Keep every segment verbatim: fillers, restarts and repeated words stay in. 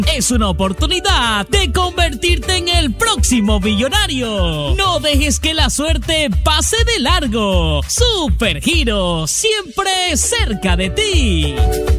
es una oportunidad de convertirte en el próximo millonario. No dejes que la suerte pase de largo. Supergiros, siempre cerca de ti.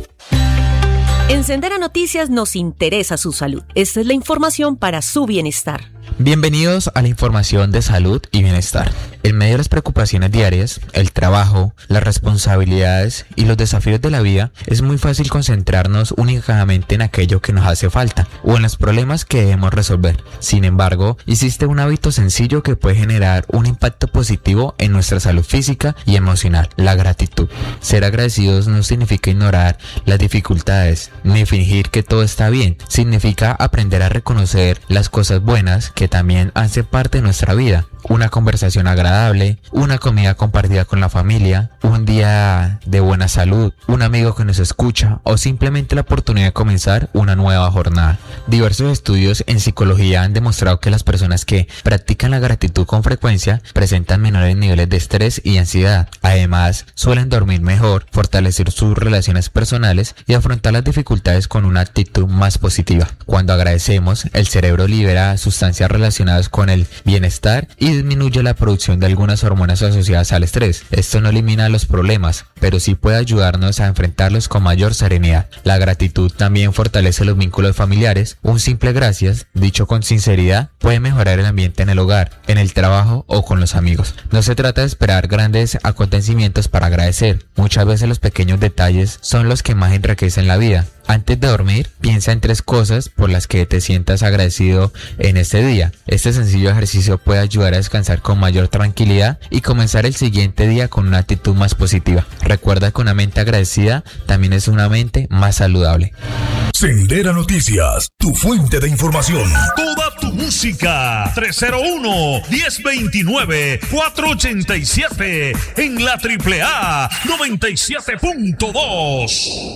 En Sendera Noticias nos interesa su salud. Esta es la información para su bienestar. Bienvenidos a la información de salud y bienestar. En medio de las preocupaciones diarias, el trabajo, las responsabilidades y los desafíos de la vida, es muy fácil concentrarnos únicamente en aquello que nos hace falta o en los problemas que debemos resolver. Sin embargo, existe un hábito sencillo que puede generar un impacto positivo en nuestra salud física y emocional: la gratitud. Ser agradecidos no significa ignorar las dificultades ni fingir que todo está bien. Significa aprender a reconocer las cosas buenas que también hacen parte de nuestra vida. Una conversación agradable, una comida compartida con la familia, un día de buena salud, un amigo que nos escucha o simplemente la oportunidad de comenzar una nueva jornada. Diversos estudios en psicología han demostrado que las personas que practican la gratitud con frecuencia presentan menores niveles de estrés y ansiedad. Además, suelen dormir mejor, fortalecer sus relaciones personales y afrontar las dificultades con una actitud más positiva. Cuando agradecemos, el cerebro libera sustancias relacionadas con el bienestar y disminuye la producción de algunas hormonas asociadas al estrés. Esto no elimina los problemas, pero sí puede ayudarnos a enfrentarlos con mayor serenidad. La gratitud también fortalece los vínculos familiares. Un simple gracias, dicho con sinceridad, puede mejorar el ambiente en el hogar, en el trabajo o con los amigos. No se trata de esperar grandes acontecimientos para agradecer. Muchas veces los pequeños detalles son los que más enriquecen la vida. Antes de dormir, piensa en tres cosas por las que te sientas agradecido en este día. Este sencillo ejercicio puede ayudar a descansar con mayor tranquilidad y comenzar el siguiente día con una actitud más positiva. Recuerda que una mente agradecida también es una mente más saludable. Sendera Noticias, tu fuente de información. Toda tu música. tres cero uno, uno cero dos nueve, cuatro ocho siete en la triple A noventa y siete punto dos.